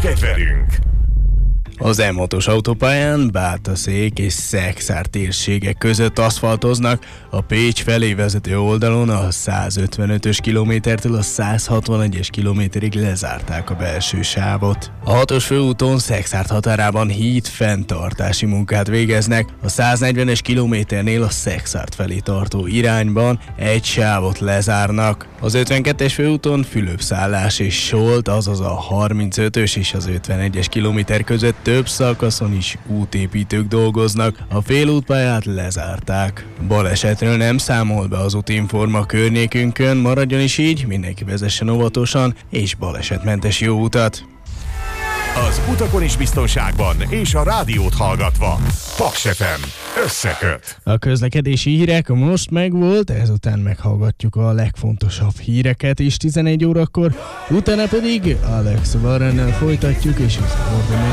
kedvelünk. Az M6-os autópályán Bátaszék és Szekszárd térségek között aszfaltoznak, a Pécs felé vezető oldalon a 155-ös kilométertől a 161-es kilométerig lezárták a belső sávot. A 6-os főúton Szekszárd határában híd fenntartási munkát végeznek, a 140-es kilométernél a Szekszárd felé tartó irányban egy sávot lezárnak. Az 52-es főúton Fülöp-szállás és Solt, azaz a 35-ös és az 51-es kilométer között több szakaszon is útépítők dolgoznak, a félútpályát lezárták. Balesetről nem számol be az Útinforma környékünkön, maradjon is így, mindenki vezessen óvatosan és balesetmentes jó utat! Az utakon is biztonságban és a rádiót hallgatva. Paks FM összeköt. A közlekedési hírek most megvolt, ezután meghallgatjuk a legfontosabb híreket is 11 órakor, utána pedig Alex Warrennel folytatjuk, és az